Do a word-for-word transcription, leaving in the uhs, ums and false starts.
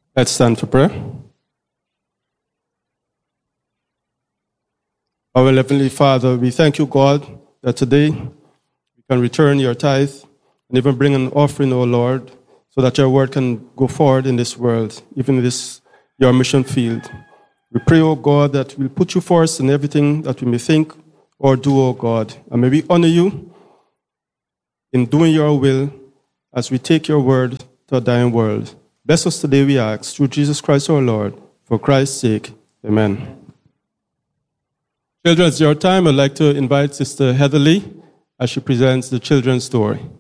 Let's stand for prayer. Our Heavenly Father, we thank you, God, that today we can return your tithe and even bring an offering, O Lord, so that your word can go forward in this world, even in this your mission field. We pray, O God, that we'll put you first in everything that we may think or do, O God. And may we honor you in doing your will as we take your word to a dying world. Bless us today, we ask, through Jesus Christ our Lord, for Christ's sake. Amen. Children, it's your time. I'd like to invite Sister Heather Lee as she presents the children's story.